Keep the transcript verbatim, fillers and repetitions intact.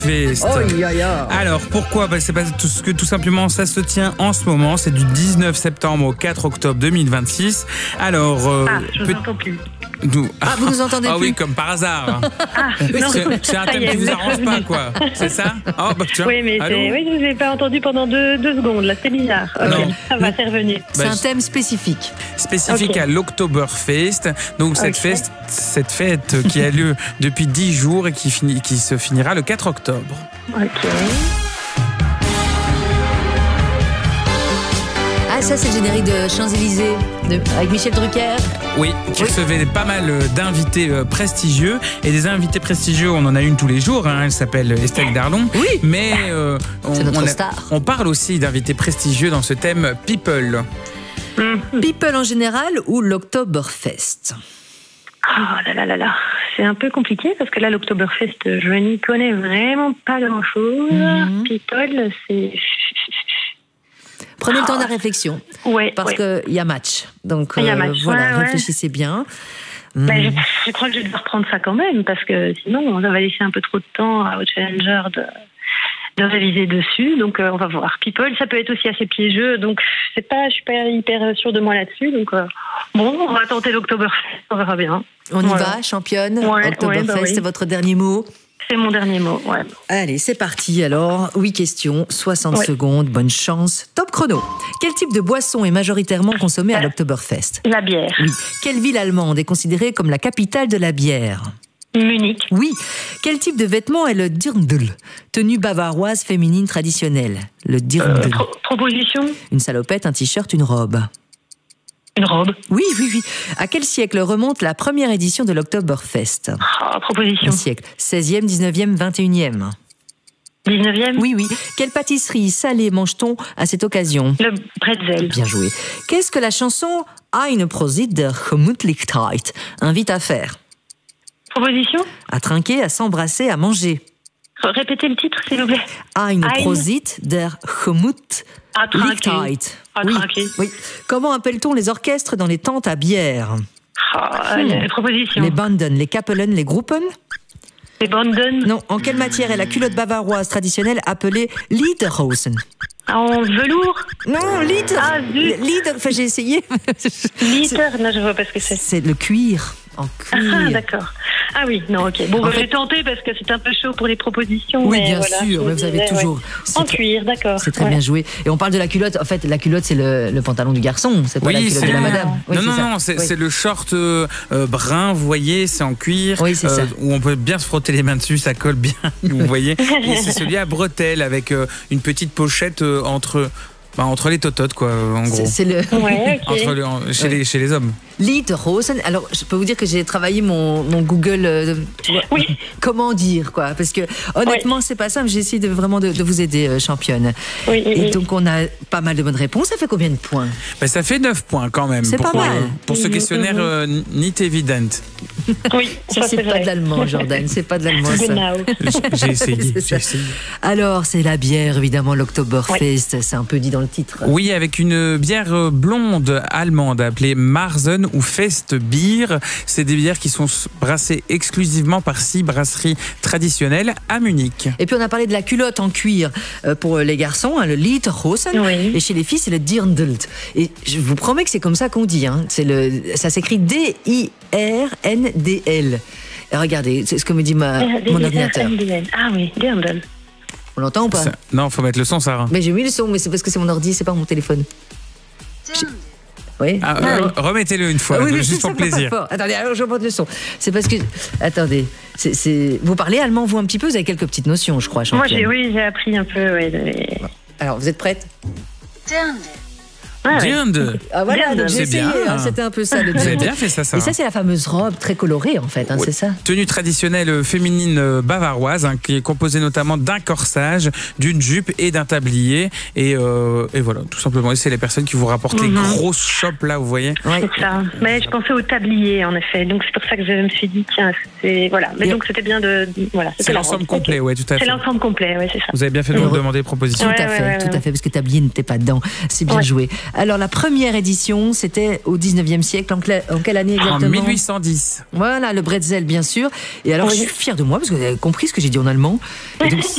Fest. Oh, yeah, yeah. Alors pourquoi bah, c'est parce que tout simplement ça se tient en ce moment, c'est du dix-neuf septembre au quatre octobre deux mille vingt-six. Alors euh, Ah, je vous peut- entends plus. nous... Ah, vous nous entendez Ah plus? oui, comme par hasard. Ah, non, C'est, c'est un ça thème y est, qui vous vous êtes arrange revenu. pas, quoi. C'est ça? Oh, bah, tiens. Oui, mais Allô? c'est... oui, je vous ai pas entendu pendant deux, deux secondes, là, c'est bizarre. Ok, Non. ça va, c'est revenu. C'est Bah, un thème spécifique. spécifique Ok. à l'Oktoberfest. Donc cette, Ok. fête, cette fête qui a lieu depuis dix jours et qui, finit, qui se finira le quatre octobre. Ok. Ah, ça, c'est le générique de Champs-Élysées, de... avec Michel Drucker. Oui, qui Oui. recevait pas mal d'invités euh, prestigieux. Et des invités prestigieux, on en a une tous les jours. Hein, elle s'appelle Estelle Darlon. Oui. Mais euh, on, C'est notre on a- star. on parle aussi d'invités prestigieux dans ce thème People. People en général ou l'Oktoberfest? Oh là là là là, c'est un peu compliqué parce que là, l'Oktoberfest, je n'y connais vraiment pas grand-chose. Mhm. People, c'est... Prenez le temps de la réflexion, Ouais, parce ouais. qu'il y a match. Donc Il y a euh, match, voilà, ouais, ouais. réfléchissez bien. Ben, je, je crois que je vais devoir prendre ça quand même parce que sinon, ça va laisser un peu trop de temps au challenger de, de réviser dessus. Donc, euh, on va voir. People, ça peut être aussi assez piégeux. Donc, c'est pas, je suis pas hyper sûre de moi là-dessus. Donc, euh, bon, on va tenter l'Oktoberfest. On verra bien. On y Voilà. va, championne. Ouais, Oktoberfest, ouais, bah oui. c'est votre dernier mot. C'est mon dernier mot, ouais. Allez, c'est parti alors. huit questions, soixante Ouais. secondes, bonne chance. Top chrono. Quel type de boisson est majoritairement consommé à l'Oktoberfest? La bière. Oui. Quelle ville allemande est considérée comme la capitale de la bière? Munich. Oui. Quel type de vêtement est le dirndl? Tenue bavaroise féminine traditionnelle. Le dirndl. Pro- proposition, Une salopette, un t-shirt, une robe. une robe. Oui, oui, oui. À quel siècle remonte la première édition de l'Oktoberfest? Ah, proposition. Un siècle. seizième, dix-neuvième, vingt et unième. dix-neuvième. Oui, oui. Quelle pâtisserie salée mange-t-on à cette occasion? Le bretzel. Bien joué. Qu'est-ce que la chanson Eine Prosit der Gemütlichkeit invite à faire? Proposition. À trinquer, à s'embrasser, à manger. Répétez le titre, s'il vous plaît. Eine Eine- Prosit der À trinquer. Gemütlichkeit. À Oui, trinquer. oui. Comment appelle-t-on les orchestres dans les tentes à bière? Ah, les propositions. Les Banden, les Kapellen, les Gruppen? Les Banden. Non. En quelle matière est la culotte bavaroise traditionnelle appelée Lederhosen? En velours. Non, Lieder. Ah, zut. Lieder. Enfin, j'ai essayé. Litter. Non, je vois pas ce que c'est. C'est le cuir. En cuir. Ah, d'accord. Ah oui, non, ok. Bon, En bah, fait- j'ai tenté parce que c'est un peu chaud pour les propositions. Oui, mais bien voilà, sûr, je mais vous avez disais, toujours. ouais. c'est En très- cuir, d'accord. C'est très Ouais. bien joué. Et on parle de la culotte. En fait, la culotte, c'est le, le pantalon du garçon. C'est pas Oui, la culotte c'est- de la madame. Oui, non, c'est non, ça. non, c'est, Oui. c'est le short euh, euh, brun, vous voyez, c'est en cuir. Oui, c'est ça. Où on peut bien se frotter les mains dessus, ça colle bien, vous voyez. Et c'est celui à bretelles avec euh, une petite pochette euh, entre, bah, entre les tototes, quoi, en gros. C'est- C'est le Ouais, ok. Entre le- en- chez, Ouais. les, chez les hommes. Lederhosen. Alors, je peux vous dire que j'ai travaillé mon, mon Google. euh, tu vois, Oui. Comment dire, quoi? Parce que honnêtement, c'est pas simple. J'ai essayé de, vraiment de, de vous aider, euh, championne. Oui, oui, Et oui. donc, on a pas mal de bonnes réponses. Ça fait combien de points? Bah, ça fait neuf points quand même. C'est pour, pas mal. euh, pour ce Mhm, questionnaire mhm. euh, Niet Evident. Oui, Ça, c'est pas vrai. de l'allemand, Jordan. C'est pas de l'allemand, ça. Genau. J'ai essayé. C'est j'ai ça. essayé. Alors, c'est la bière, évidemment, l'Oktoberfest. C'est un peu dit dans le titre. Oui, avec une bière euh, blonde allemande appelée Marzen ou Festbier. C'est des bières qui sont brassées exclusivement par six brasseries traditionnelles à Munich. Et puis on a parlé de la culotte en cuir euh, pour les garçons, hein, le Lederhosen. Oui. Et chez les filles, c'est le Dirndl. Et je vous promets que c'est comme ça qu'on dit. Hein. C'est le, ça s'écrit D I R N D L. Et regardez, c'est ce que me dit ma, mon ordinateur. Ah oui, Dirndl. On l'entend ou pas? Ça- non, faut mettre le son, Sarah. Mais j'ai mis le son, mais c'est parce que c'est mon ordi, c'est pas mon téléphone. J'ai- Oui. Ah, euh, remettez-le une fois, Ah oui, mais juste c'est pour ça, pas plaisir. fort. Attendez, alors je monte le son. C'est parce que. Attendez. C'est, c'est... Vous parlez allemand, vous, un petit peu? Vous avez quelques petites notions, je crois, Moi, championne. j'ai, oui, j'ai appris un peu. Ouais, de- Alors, vous êtes prête? Ah, ouais. Dirndl. Ah voilà, Bien, donc j'ai c'est essayé, bien. hein, c'était un peu ça le Vous avez Dirndl. bien fait ça, Et Sarah. ça, c'est la fameuse robe très colorée, en fait, hein, Oui. c'est ça? Tenue traditionnelle féminine euh, bavaroise, hein, qui est composée notamment d'un corsage, d'une jupe et d'un tablier. Et, euh, et voilà, tout simplement. Et c'est les personnes qui vous rapportent les Mhm. grosses chopes, là, vous voyez. Ouais. C'est ça. Mais je pensais au tablier, en effet. Donc, c'est pour ça que je me suis dit, tiens, c'est. Voilà. Mais Et- donc, c'était bien de. Voilà. C'est c'était la l'ensemble robe. complet, Ok. ouais, tout à C'est fait. l'ensemble complet, oui, c'est ça. Vous avez bien fait de Et nous re- demander Tout proposition. Ouais, à ouais, fait, ouais, tout ouais. à fait, parce que tablier n'était pas dedans. C'est bien Ouais. joué. Alors, la première édition, c'était au dix-neuvième siècle. En, cla- en quelle année exactement ? En mille huit cent dix. Voilà, le bretzel, bien sûr. Et alors, Oui. je suis fière de moi parce que vous avez compris ce que j'ai dit en allemand. Et donc,